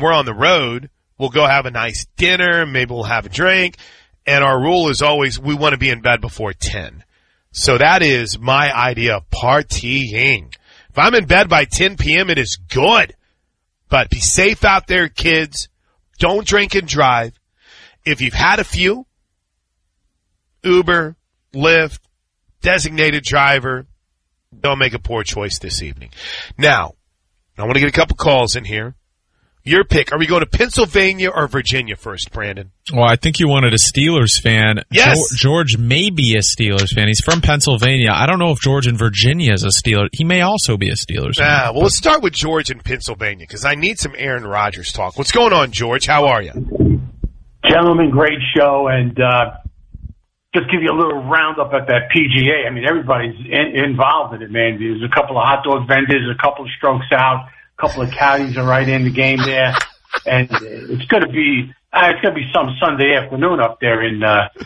we're on the road, we'll go have a nice dinner, maybe we'll have a drink, and our rule is always we want to be in bed before 10. So that is my idea of partying. If I'm in bed by 10 p.m., it is good. But be safe out there, kids. Don't drink and drive. If you've had a few, Uber, Lyft, designated driver, don't make a poor choice this evening. Now, I want to get a couple calls in here. Your pick. Are we going to Pennsylvania or Virginia first, Brandon? Well, I think you wanted a Steelers fan. Yes. George may be a Steelers fan. He's from Pennsylvania. I don't know if George in Virginia is a Steeler. He may also be a Steelers fan. Well, let's start with George in Pennsylvania because I need some Aaron Rodgers talk. What's going on, George? How are you? Gentlemen, great show. And just give you a little roundup at that PGA. I mean, everybody's involved in it, man. There's a couple of hot dog vendors, a couple of strokes out. Couple of caddies are right in the game there, and it's going to be some Sunday afternoon up there in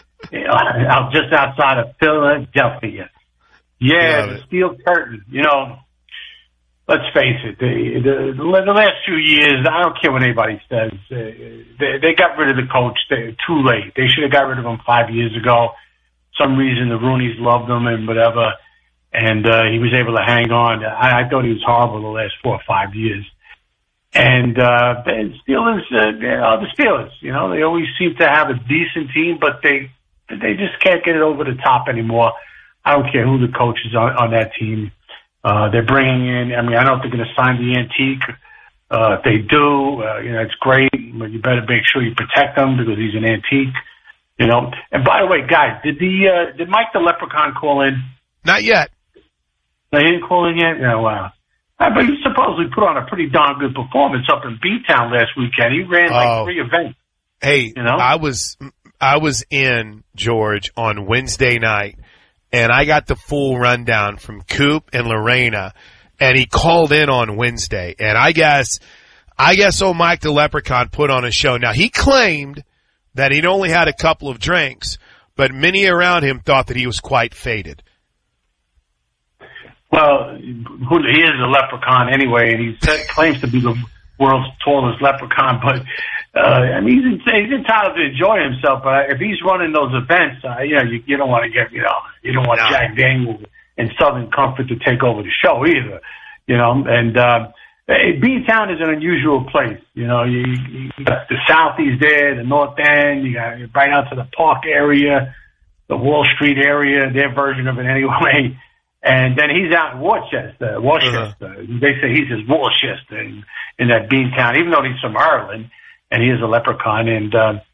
just outside of Philadelphia. Yeah, the steel curtain. You know, let's face it. The last few years, I don't care what anybody says. They got rid of the coach too late. They should have got rid of him 5 years ago. Some reason the Rooneys loved him and whatever. And he was able to hang on. I thought he was horrible the last 4 or 5 years. And the Steelers, you know, they always seem to have a decent team, but they just can't get it over the top anymore. I don't care who the coach is on that team. They're bringing in, I mean, I don't think they're going to sign the antique. If they do, you know, it's great, but you better make sure you protect him because he's an antique, you know. And by the way, guys, did Mike the Leprechaun call in? Not yet. They didn't call in yet? Yeah, wow. But he supposedly put on a pretty darn good performance up in B-Town last weekend. He ran like 3 events. Hey, you know? I was in, George, on Wednesday night, and I got the full rundown from Coop and Lorena, and he called in on Wednesday. And I guess old Mike the Leprechaun put on a show. Now, he claimed that he'd only had a couple of drinks, but many around him thought that he was quite faded. Well, he is a leprechaun anyway, and he claims to be the world's tallest leprechaun. But I mean, he's entitled to enjoy himself. But if he's running those events, you know, you don't want to get, you don't want Jack Daniels and Southern Comfort to take over the show either, you know. And B-Town is an unusual place. You know, you got the Southeast there, the North End. You got right out to the Park area, the Wall Street area, their version of it anyway. And then he's out in Worcester. They say he's his Worcester in that B-Town, even though he's from Ireland, and he is a leprechaun. And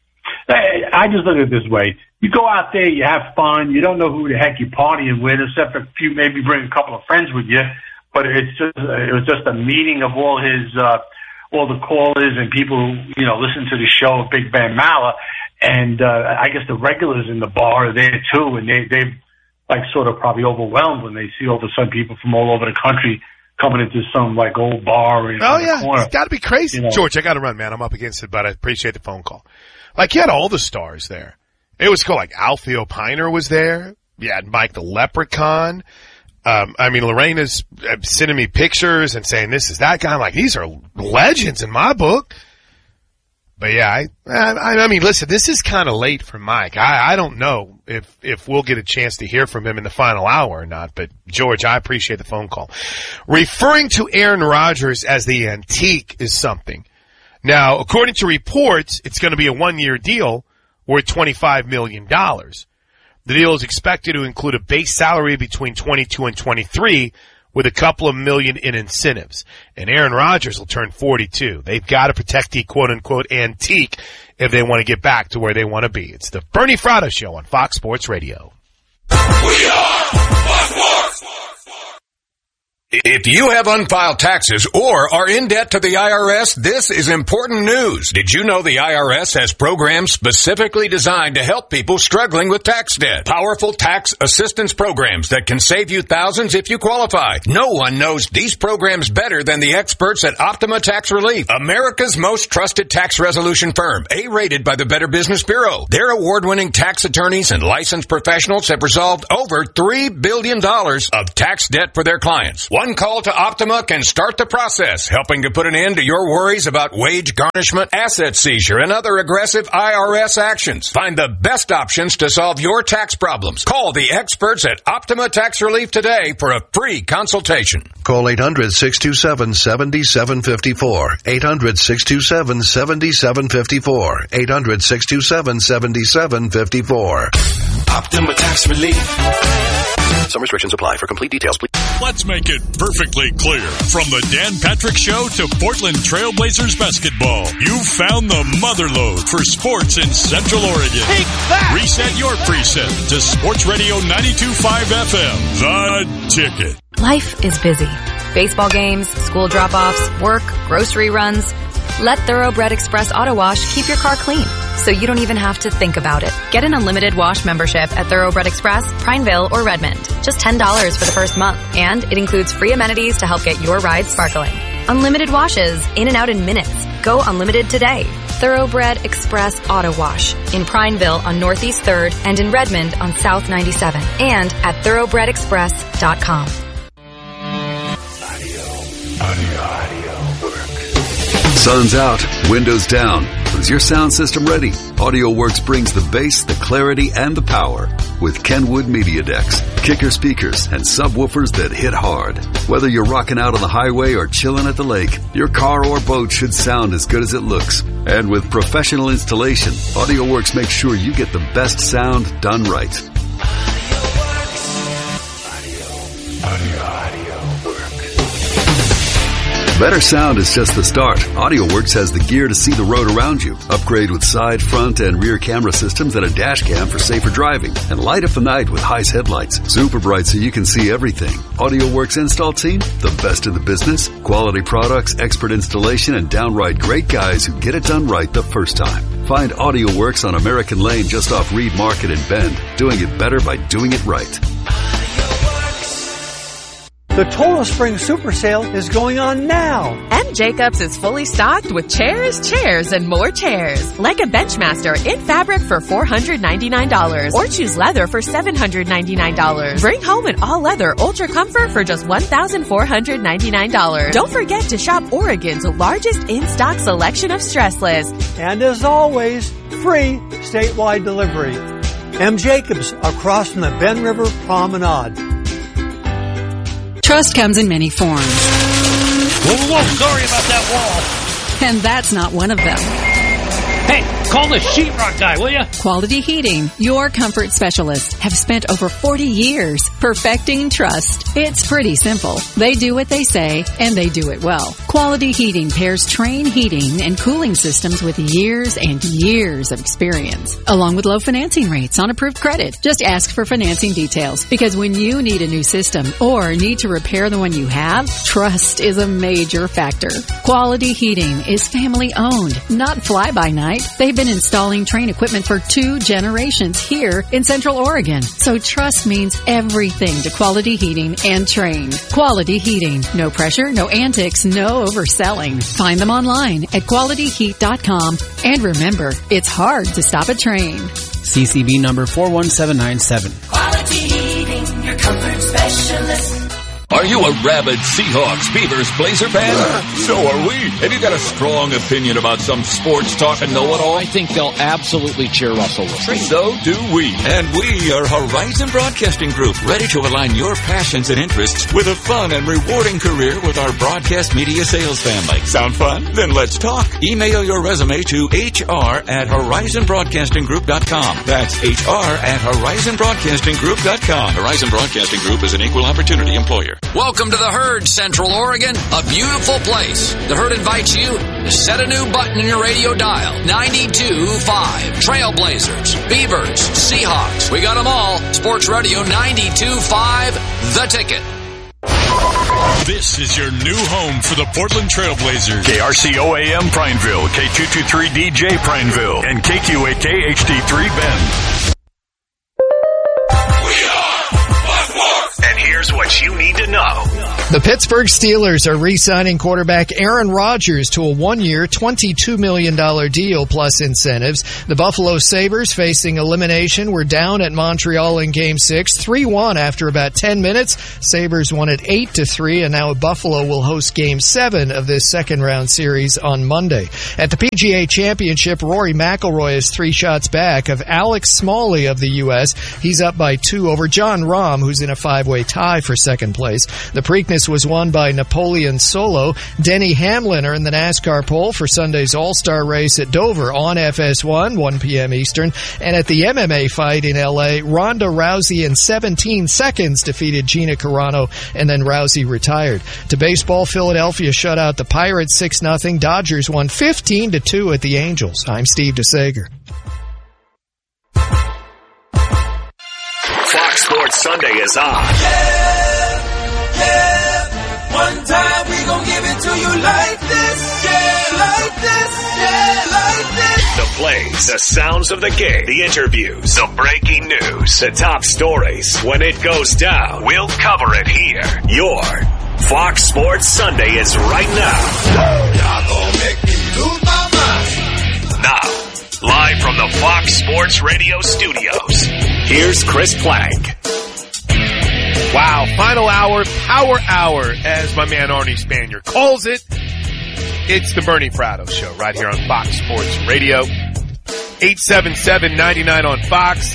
I just look at it this way. You go out there, you have fun. You don't know who the heck you're partying with, except if you maybe bring a couple of friends with you. But it was just a meeting of all the callers and people who, you know, listen to the show of Big Ben Maller. And I guess the regulars in the bar are there, too, and they've like sort of probably overwhelmed when they see all of a sudden people from all over the country coming into some like old bar. Oh yeah, it's got to be crazy. You know. George, I got to run, man. I'm up against it, but I appreciate the phone call. Like you had all the stars there. It was cool. Like Alfio Piner was there. You had Mike the Leprechaun. I mean, Lorena's sending me pictures and saying this is that guy. I'm like, these are legends in my book. But yeah, I mean, listen, this is kind of late for Mike. I don't know if we'll get a chance to hear from him in the final hour or not. But George, I appreciate the phone call. Referring to Aaron Rodgers as the antique is something. Now, according to reports, it's going to be a 1-year deal worth $25 million. The deal is expected to include a base salary between 22 and 23 with a couple of million in incentives. And Aaron Rodgers will turn 42. They've got to protect the quote-unquote antique if they want to get back to where they want to be. It's the Bernie Fratto Show on Fox Sports Radio. We are Fox Sports. If you have unfiled taxes or are in debt to the IRS, this is important news. Did you know the IRS has programs specifically designed to help people struggling with tax debt? Powerful tax assistance programs that can save you thousands if you qualify. No one knows these programs better than the experts at Optima Tax Relief, America's most trusted tax resolution firm, A-rated by the Better Business Bureau. Their award-winning tax attorneys and licensed professionals have resolved over $3 billion of tax debt for their clients. One call to Optima can start the process, helping to put an end to your worries about wage garnishment, asset seizure, and other aggressive IRS actions. Find the best options to solve your tax problems. Call the experts at Optima Tax Relief today for a free consultation. Call 800-627-7754. 800-627-7754. 800-627-7754. Optima Tax Relief. Some restrictions apply. For complete details, please. Let's make it perfectly clear. From the Dan Patrick Show to Portland Trailblazers basketball, you've found the motherlode for sports in Central Oregon. Take that! Reset your preset to Sports Radio 92.5 FM. The Ticket. Life is busy. Baseball games, school drop-offs, work, grocery runs. Let Thoroughbred Express Auto Wash keep your car clean, so you don't even have to think about it. Get an unlimited wash membership at Thoroughbred Express, Prineville, or Redmond. Just $10 for the first month, and it includes free amenities to help get your ride sparkling. Unlimited washes, in and out in minutes. Go unlimited today. Thoroughbred Express Auto Wash in Prineville on Northeast 3rd and in Redmond on South 97 and at thoroughbredexpress.com. Audio work. Sun's out, windows down. Is your sound system ready? AudioWorks brings the bass, the clarity, and the power with Kenwood Media Decks, kicker speakers, and subwoofers that hit hard. Whether you're rocking out on the highway or chilling at the lake, your car or boat should sound as good as it looks. And with professional installation, AudioWorks makes sure you get the best sound done right. Better sound is just the start. AudioWorks has the gear to see the road around you. Upgrade with side, front, and rear camera systems and a dash cam for safer driving. And light up the night with Heis headlights. Super bright so you can see everything. AudioWorks install team, the best in the business. Quality products, expert installation, and downright great guys who get it done right the first time. Find AudioWorks on American Lane just off Reed Market in Bend. Doing it better by doing it right. The Total Spring Super Sale is going on now. M. Jacobs is fully stocked with chairs, and more chairs. Like a Benchmaster in fabric for $499 or choose leather for $799. Bring home an all-leather Ultra Comfort for just $1,499. Don't forget to shop Oregon's largest in-stock selection of stressless. And as always, free statewide delivery. M. Jacobs across from the Bend River Promenade. Trust comes in many forms. Whoa, sorry about that wall. And that's not one of them. Hey, call the sheetrock guy, will you? Quality Heating, your comfort specialists, have spent over 40 years perfecting trust. It's pretty simple. They do what they say, and they do it well. Quality Heating pairs Trane heating and cooling systems with years and years of experience, along with low financing rates on approved credit. Just ask for financing details, because when you need a new system or need to repair the one you have, trust is a major factor. Quality Heating is family-owned, not fly-by-night. They've been installing Trane equipment for 2 generations here in Central Oregon. So trust means everything to Quality Heating and Trane. Quality Heating. No pressure, no antics, no overselling. Find them online at qualityheat.com. And remember, it's hard to stop a Trane. CCB number 41797. Quality Heating, your comfort specialist. Are you a rabid Seahawks, Beavers, Blazer fan? So are we. Have you got a strong opinion about some sports talk and know-it-all? I think they'll absolutely cheer Russell Wilson. So do we. And we are Horizon Broadcasting Group, ready to align your passions and interests with a fun and rewarding career with our broadcast media sales family. Sound fun? Then let's talk. Email your resume to hr@horizonbroadcastinggroup.com. That's hr@horizonbroadcastinggroup.com. Horizon Broadcasting Group is an equal opportunity employer. Welcome to the Herd, Central Oregon, a beautiful place. The Herd invites you to set a new button in your radio dial. 92.5. Trailblazers, Beavers, Seahawks. We got them all. Sports Radio 92.5, The Ticket. This is your new home for the Portland Trailblazers. KRCO-AM Prineville, K223DJ Prineville, and KQAK HD3 Bend. And here Here's what you need to know. The Pittsburgh Steelers are re-signing quarterback Aaron Rodgers to a one-year, $22 million deal plus incentives. The Buffalo Sabres, facing elimination, were down at Montreal in Game 6, 3-1 after about 10 minutes. Sabres won it 8-3, and now Buffalo will host Game 7 of this second-round series on Monday. At the PGA Championship, Rory McIlroy is 3 shots back of Alex Smalley of the U.S. He's up by 2 over John Rahm, who's in a 5-way tie for second place. The Preakness was won by Napoleon Solo. Denny Hamlin are in the NASCAR pole for Sunday's All-Star race at Dover on FS1, 1 p.m. Eastern. And at the MMA fight in L.A., Ronda Rousey in 17 seconds defeated Gina Carano, and then Rousey retired. To baseball, Philadelphia shut out the Pirates 6-0. Dodgers won 15-2 at the Angels. I'm Steve DeSager. Fox Sports Sunday is on. One time we gon' give it to you like this, like this, like this. The plays, the sounds of the game, the interviews, the breaking news, the top stories. When it goes down, we'll cover it here. Your Fox Sports Sunday is right now. Y'all gon' make me lose my mind. Now, live from the Fox Sports Radio studios, here's Chris Plank. Wow, final hour, power hour, as my man Arnie Spanier calls it. It's the Bernie Fratto Show right here on Fox Sports Radio. 877-99 on Fox,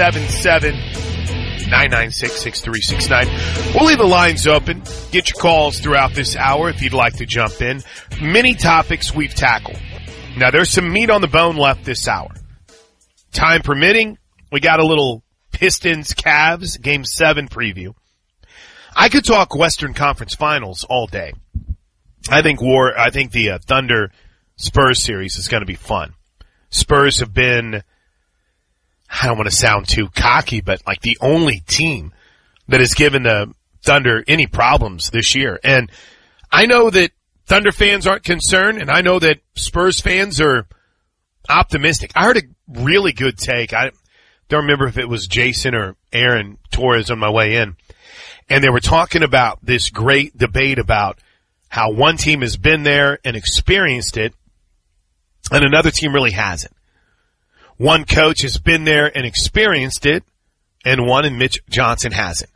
877-996-6369. We'll leave the lines open. Get your calls throughout this hour if you'd like to jump in. Many topics we've tackled. Now, there's some meat on the bone left this hour. Time permitting, we got a little Pistons Cavs Game 7 preview. I could talk Western Conference Finals all day. I think the Thunder Spurs series is going to be fun. Spurs have been, I don't want to sound too cocky, but like the only team that has given the Thunder any problems this year. And I know that Thunder fans aren't concerned, and I know that Spurs fans are optimistic. I heard a really good take. I don't remember if it was Jason or Aaron Torres on my way in. And they were talking about this great debate about how one team has been there and experienced it, and another team really hasn't. One coach has been there and experienced it, and one in Mitch Johnson hasn't.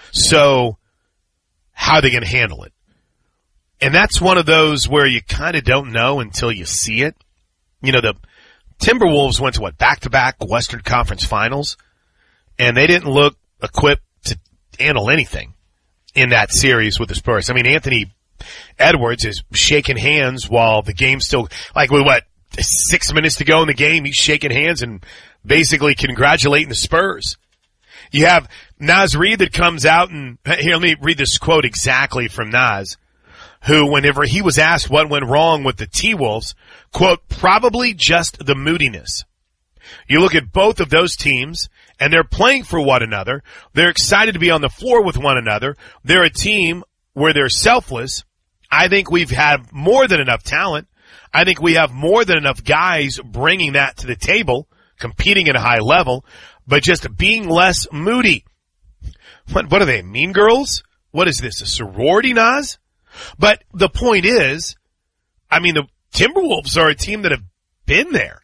So how are they going to handle it? And that's one of those where you kind of don't know until you see it. You know, the Timberwolves went to back-to-back Western Conference Finals, and they didn't look equipped to handle anything in that series with the Spurs. I mean, Anthony Edwards is shaking hands while the game's still, like, with 6 minutes to go in the game, he's shaking hands and basically congratulating the Spurs. You have Naz Reid that comes out and, here, let me read this quote exactly from Naz, who, whenever he was asked what went wrong with the T-Wolves, quote, probably just the moodiness. You look at both of those teams, and they're playing for one another. They're excited to be on the floor with one another. They're a team where they're selfless. I think we've had more than enough talent. I think we have more than enough guys bringing that to the table, competing at a high level, but just being less moody. What are they, Mean Girls? What is this, a sorority, Naz? But the point is, I mean, the Timberwolves are a team that have been there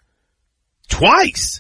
twice,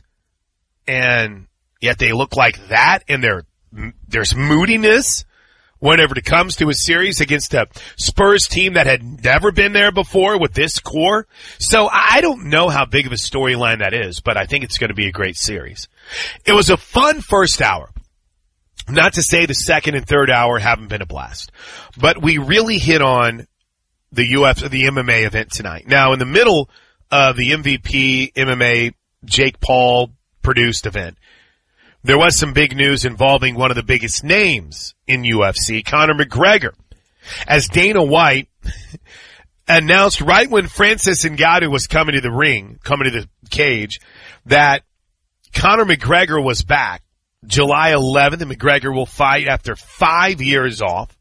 and yet they look like that, and there's moodiness whenever it comes to a series against a Spurs team that had never been there before with this core. So I don't know how big of a storyline that is, but I think it's going to be a great series. It was a fun first hour. Not to say the second and third hour haven't been a blast, but we really hit on the MMA event tonight. Now, in the middle of the MVP MMA Jake Paul produced event, there was some big news involving one of the biggest names in UFC, Conor McGregor, as Dana White announced right when Francis Ngannou was coming to the cage, that Conor McGregor was back. July 11th, and McGregor will fight after 5 years off.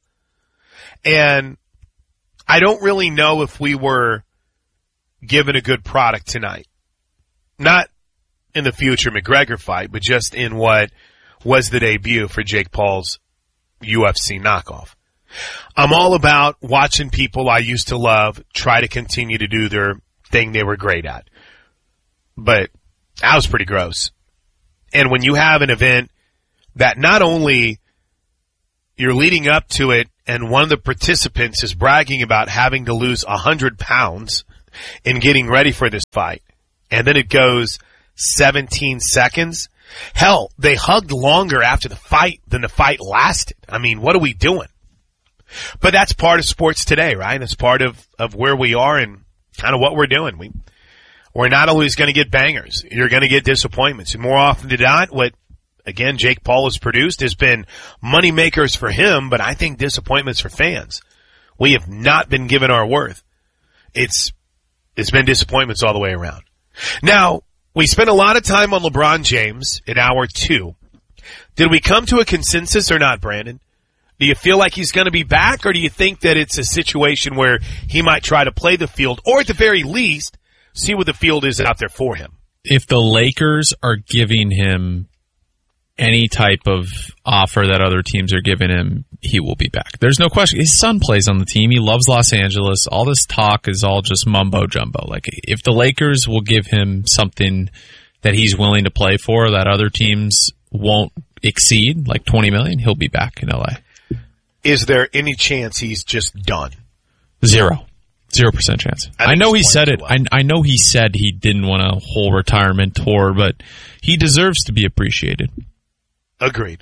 And I don't really know if we were given a good product tonight. Not in the future McGregor fight, but just in what was the debut for Jake Paul's UFC knockoff. I'm all about watching people I used to love try to continue to do their thing they were great at. But that was pretty gross. And when you have an event that not only you're leading up to it and one of the participants is bragging about having to lose 100 pounds in getting ready for this fight, and then it goes 17 seconds. Hell, they hugged longer after the fight than the fight lasted. I mean, what are we doing? But that's part of sports today, right? It's part of where we are and kind of what we're doing. We're not always going to get bangers. You're going to get disappointments. And more often than not, what, again, Jake Paul has produced has been money makers for him, but I think disappointments for fans. We have not been given our worth. It's been disappointments all the way around. Now, we spent a lot of time on LeBron James in hour 2. Did we come to a consensus or not, Brandon? Do you feel like he's going to be back, or do you think that it's a situation where he might try to play the field, or at the very least, see what the field is out there for him? If the Lakers are giving him any type of offer that other teams are giving him, he will be back. There's no question. His son plays on the team. He loves Los Angeles. All this talk is all just mumbo jumbo. Like, if the Lakers will give him something that he's willing to play for that other teams won't exceed, like $20 million, he'll be back in LA. Is there any chance he's just done? 0% chance. I know he said it. I know he said he didn't want a whole retirement tour, but he deserves to be appreciated. Agreed.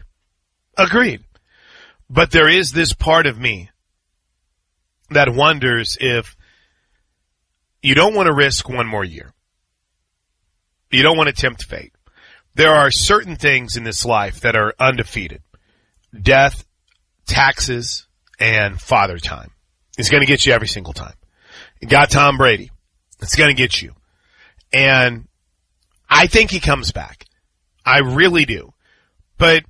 But there is this part of me that wonders if you don't want to risk one more year. You don't want to tempt fate. There are certain things in this life that are undefeated. Death, taxes, and father time. It's going to get you every single time. You got Tom Brady. It's going to get you. And I think he comes back. I really do. But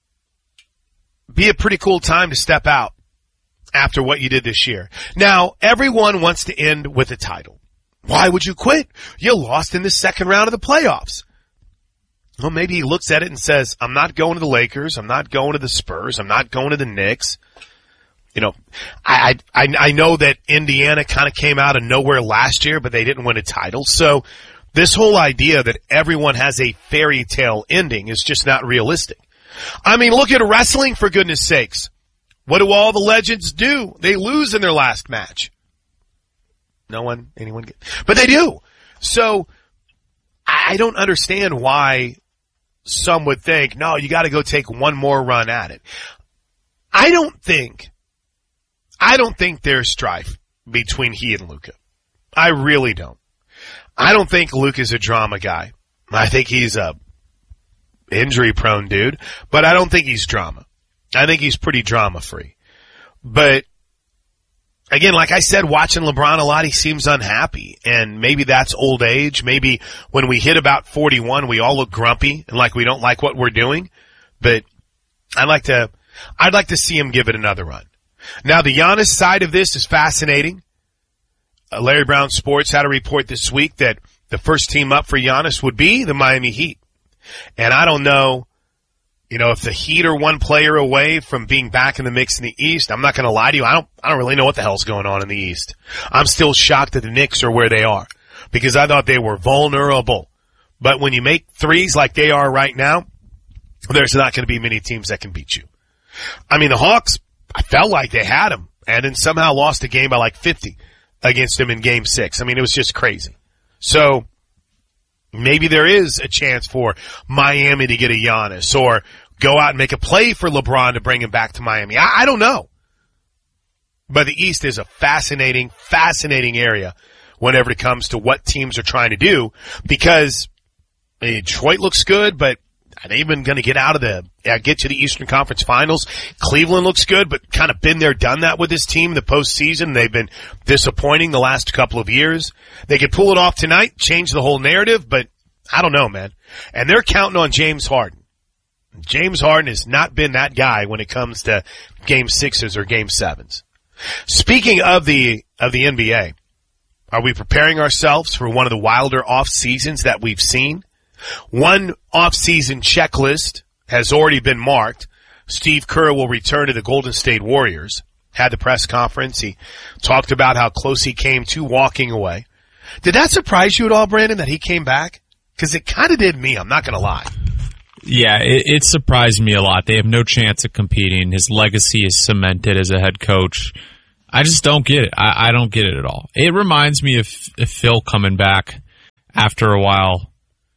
be a pretty cool time to step out after what you did this year. Now, everyone wants to end with a title. Why would you quit? You lost in the second round of the playoffs. Well, maybe he looks at it and says, I'm not going to the Lakers. I'm not going to the Spurs. I'm not going to the Knicks. You know, I know that Indiana kind of came out of nowhere last year, but they didn't win a title. So this whole idea that everyone has a fairy tale ending is just not realistic. I mean, look at wrestling, for goodness sakes. What do all the legends do? They lose in their last match. Anyone? But they do. So I don't understand why some would think, no, you got to go take one more run at it. I don't think there's strife between he and Luka. I really don't. I don't think Luka's a drama guy. I think he's a injury-prone dude, but I don't think he's drama. I think he's pretty drama-free. But again, like I said, watching LeBron a lot, he seems unhappy, and maybe that's old age. Maybe when we hit about 41, we all look grumpy and like we don't like what we're doing. But I'd like to see him give it another run. Now, the Giannis side of this is fascinating. Larry Brown Sports had a report this week that the first team up for Giannis would be the Miami Heat. And I don't know, if the Heat are one player away from being back in the mix in the East. I'm not going to lie to you. I don't really know what the hell's going on in the East. I'm still shocked that the Knicks are where they are because I thought they were vulnerable. But when you make threes like they are right now, there's not going to be many teams that can beat you. I mean, the Hawks, I felt like they had them and then somehow lost a game by like 50 against them in Game 6. I mean, it was just crazy. So maybe there is a chance for Miami to get a Giannis or go out and make a play for LeBron to bring him back to Miami. I don't know. But the East is a fascinating area whenever it comes to what teams are trying to do because Detroit looks good, but are they even going to get to the Eastern Conference Finals? Cleveland looks good, but kind of been there, done that with this team in the postseason. They've been disappointing the last couple of years. They could pull it off tonight, change the whole narrative, but I don't know, man. And they're counting on James Harden. James Harden has not been that guy when it comes to Game 6s or Game 7s. Speaking of the NBA, are we preparing ourselves for one of the wilder off seasons that we've seen? One off-season checklist has already been marked. Steve Kerr will return to the Golden State Warriors. Had the press conference. He talked about how close he came to walking away. Did that surprise you at all, Brandon, that he came back? Because it kind of did me. I'm not going to lie. Yeah, it surprised me a lot. They have no chance of competing. His legacy is cemented as a head coach. I just don't get it. I don't get it at all. It reminds me of Phil coming back after a while.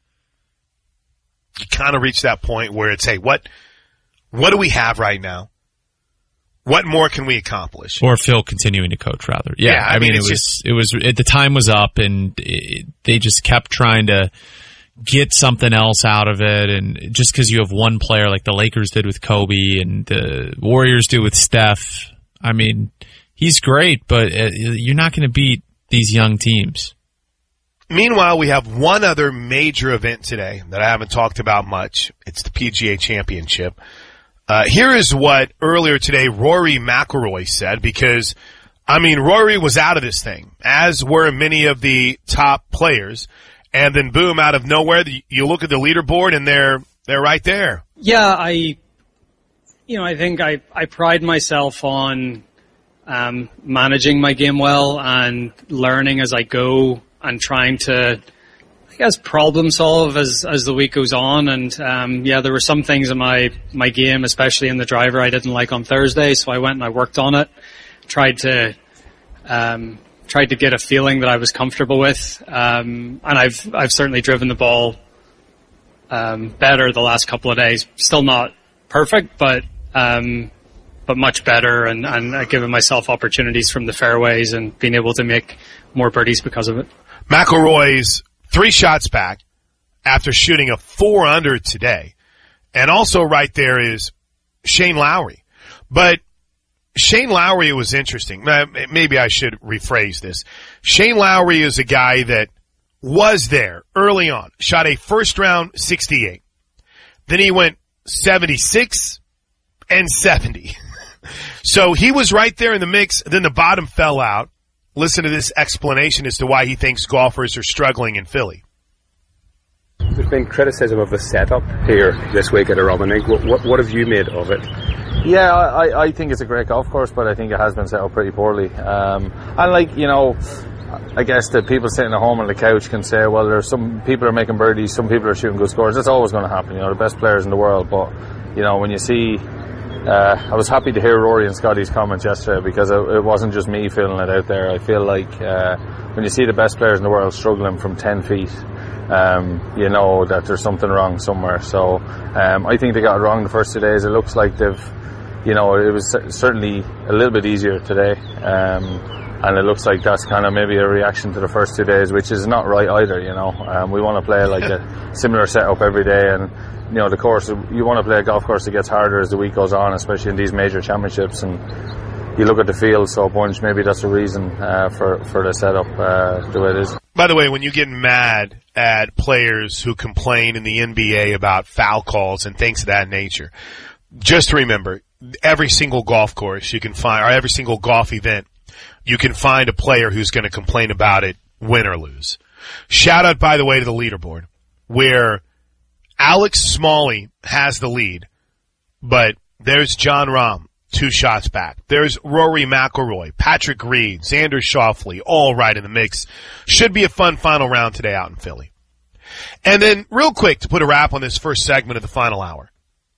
You kind of reach that point where it's, hey, what do we have right now? What more can we accomplish? Or Phil continuing to coach, rather. Yeah, I mean, it was the time was up, and they just kept trying to get something else out of it. And just because you have one player like the Lakers did with Kobe and the Warriors do with Steph, I mean, he's great, but you're not going to beat these young teams. Meanwhile, we have one other major event today that I haven't talked about much. It's the PGA Championship. Here is what earlier today Rory McIlroy said, because, I mean, Rory was out of this thing, as were many of the top players. And then, boom, out of nowhere, you look at the leaderboard, and they're right there. Yeah, I think I pride myself on managing my game well and learning as I go and trying to, I guess, problem solve as the week goes on. And there were some things in my game, especially in the driver, I didn't like on Thursday, so I went and I worked on it. Tried to get a feeling that I was comfortable with, and I've certainly driven the ball better the last couple of days. Still not perfect, but much better, and I've given myself opportunities from the fairways and being able to make more birdies because of it. McIlroy's 3 shots back after shooting a 4-under today, and also right there is Shane Lowry, but. Shane Lowry was interesting. Maybe I should rephrase this. Shane Lowry is a guy that was there early on, shot a first-round 68. Then he went 76 and 70. So he was right there in the mix. Then the bottom fell out. Listen to this explanation as to why he thinks golfers are struggling in Philly. There's been criticism of the setup here this week at the Robin. What have you made of it? Yeah, I think it's a great golf course, but I think it has been set up pretty poorly. And I guess that people sitting at home on the couch can say, well, there's some people are making birdies, some people are shooting good scores. That's always going to happen, the best players in the world. But, when you see, I was happy to hear Rory and Scotty's comments yesterday, because it wasn't just me feeling it out there. I feel like when you see the best players in the world struggling from 10 feet, you know that there's something wrong somewhere. So I think they got it wrong the first 2 days. It looks like they've, it was certainly a little bit easier today. And it looks like that's kind of maybe a reaction to the first 2 days, which is not right either, We want to play like a similar setup every day, and, the course, you want to play a golf course that gets harder as the week goes on, especially in these major championships. And you look at the field so bunch, maybe that's a reason for the setup the way it is. By the way, when you get mad at players who complain in the NBA about foul calls and things of that nature, just remember, every single golf course you can find, or every single golf event, you can find a player who's going to complain about it, win or lose. Shout out, by the way, to the leaderboard, where Alex Smalley has the lead, but there's Jon Rahm, 2 shots back. There's Rory McIlroy, Patrick Reed, Xander Schauffele, all right in the mix. Should be a fun final round today out in Philly. And then, real quick, to put a wrap on this first segment of the final hour,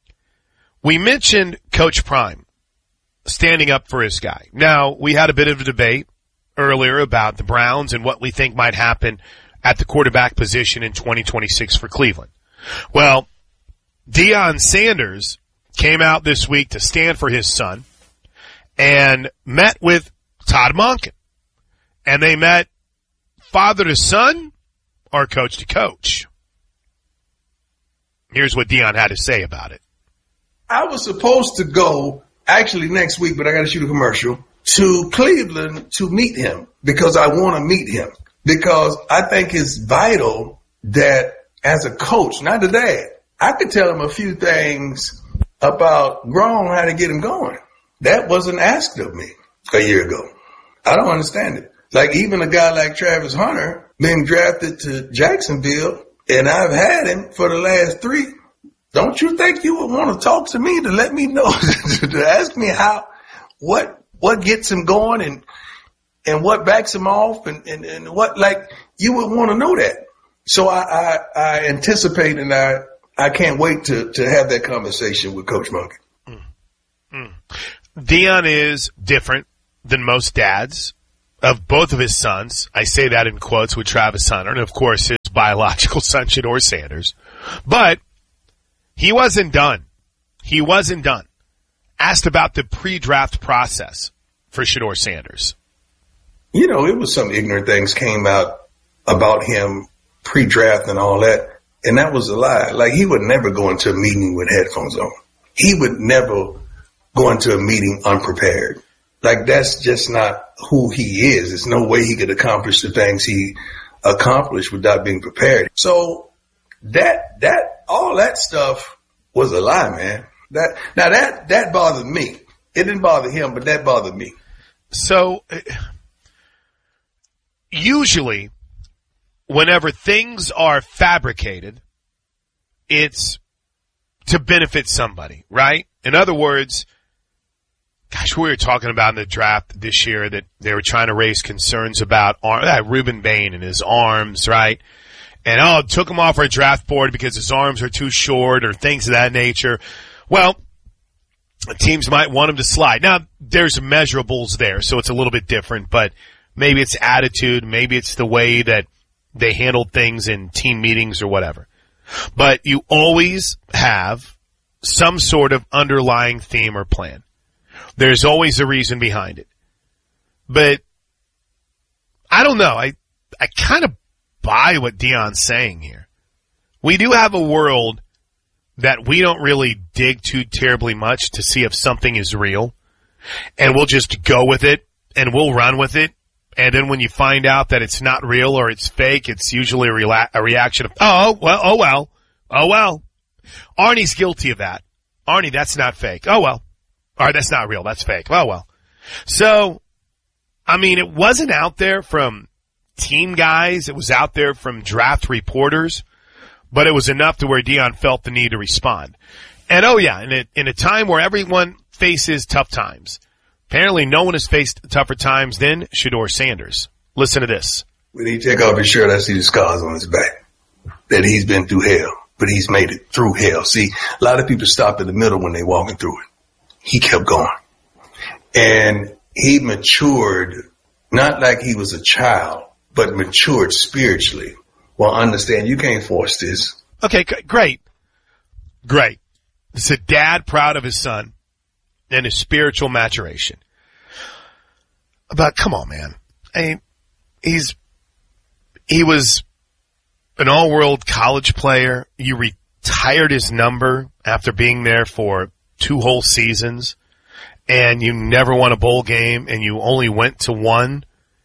we mentioned Coach Prime standing up for his guy. Now, we had a bit of a debate earlier about the Browns and what we think might happen at the quarterback position in 2026 for Cleveland. Well, Deion Sanders came out this week to stand for his son and met with Todd Monken. And they met father to son or coach to coach. Here's what Deion had to say about it. I was supposed to go actually next week, but I got to shoot a commercial to Cleveland to meet him because I want to meet him because I think it's vital that as a coach, not a dad, I could tell him a few things about growing, how to get him going. That wasn't asked of me a year ago. I don't understand it. Like even a guy like Travis Hunter being drafted to Jacksonville, and I've had him for the last 3 don't you think you would want to talk to me to let me know, to ask me what gets him going and what backs him off and what, like, you would want to know that. So I anticipate and I can't wait to have that conversation with Coach Monkey. Deion is different than most dads of both of his sons. I say that in quotes with Travis Hunter and, of course, his biological son, Shedeur Sanders. But he wasn't done. He wasn't done. Asked about the pre-draft process for Shedeur Sanders. You know, it was some ignorant things came out about him pre-draft and all that, and that was a lie. Like, he would never go into a meeting with headphones on. He would never go into a meeting unprepared. Like, that's just not who he is. There's no way he could accomplish the things he accomplished without being prepared. So that all that stuff was a lie, man. That bothered me. It didn't bother him, but that bothered me. So usually whenever things are fabricated, it's to benefit somebody, right? In other words, gosh, we were talking about in the draft this year that they were trying to raise concerns about Ruben Bain and his arms, right? And, it took him off our draft board because his arms are too short or things of that nature. Well, teams might want him to slide. Now, there's measurables there, so it's a little bit different, but maybe it's attitude, maybe it's the way that they handled things in team meetings or whatever. But you always have some sort of underlying theme or plan. There's always a reason behind it. But I don't know. I kind of buy what Deion's saying here. We do have a world that we don't really dig too terribly much to see if something is real. And we'll just go with it and we'll run with it. And then when you find out that it's not real or it's fake, it's usually a reaction of, oh well. Arnie's guilty of that. Arnie, that's not fake. Oh well. All right, that's not real. That's fake. Oh well. So, I mean, it wasn't out there from team guys. It was out there from draft reporters, but it was enough to where Deion felt the need to respond. And in a time where everyone faces tough times, apparently no one has faced tougher times than Shedeur Sanders. Listen to this. When he take off his shirt, I see the scars on his back. That he's been through hell, but he's made it through hell. See, a lot of people stop in the middle when they're walking through it. He kept going. And he matured, not like he was a child, but matured spiritually. Well, understand, you can't force this. Okay, great. It's a dad proud of his son and his spiritual maturation. But come on, man. I mean, he was an all-world college player. You retired his number after being there for 2 whole seasons, and you never won a bowl game, and you only went to 1.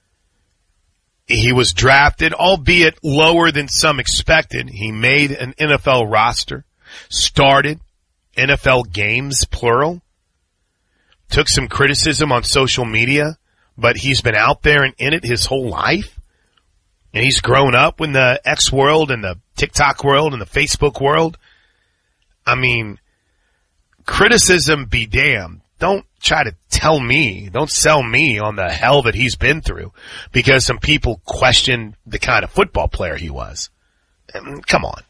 He was drafted, albeit lower than some expected. He made an NFL roster, started NFL games, plural. Took some criticism on social media, but he's been out there and in it his whole life. And he's grown up in the X world and the TikTok world and the Facebook world. I mean, criticism be damned. Don't try to don't sell me on the hell that he's been through because some people questioned the kind of football player he was. I mean, come on.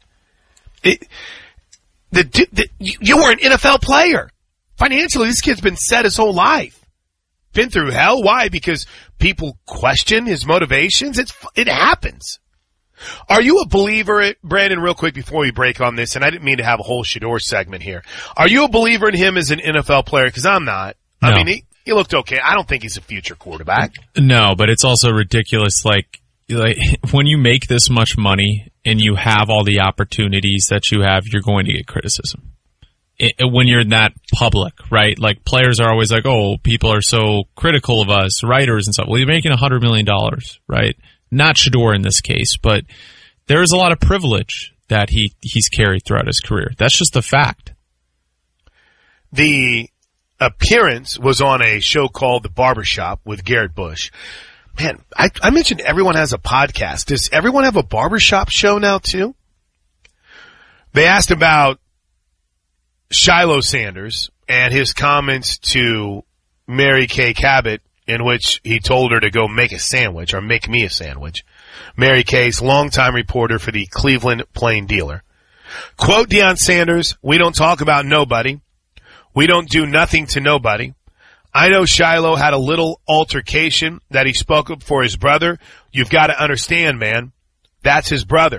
You were an NFL player. Financially, this kid's been set his whole life. Been through hell. Why? Because people question his motivations. It happens. Are you a believer, Brandon, real quick before we break on this, and I didn't mean to have a whole Shedeur segment here. Are you a believer in him as an NFL player? Because I'm not. No. I mean, he looked okay. I don't think he's a future quarterback. No, but it's also ridiculous. Like when you make this much money and you have all the opportunities that you have, you're going to get criticism. When you're that public, right? Like players are always like, oh, people are so critical of us, writers and stuff. Well, you're making $100 million, right? Not Shedeur in this case, but there is a lot of privilege that he's carried throughout his career. That's just a fact. The appearance was on a show called The Barbershop with Garrett Bush. Man, I mentioned everyone has a podcast. Does everyone have a barbershop show now too? They asked about Shiloh Sanders and his comments to Mary Kay Cabot, in which he told her to go make a sandwich, or make me a sandwich. Mary Kay's longtime reporter for the Cleveland Plain Dealer. Quote Deion Sanders, "We don't talk about nobody. We don't do nothing to nobody. I know Shiloh had a little altercation that he spoke up for his brother. You've got to understand, man. That's his brother.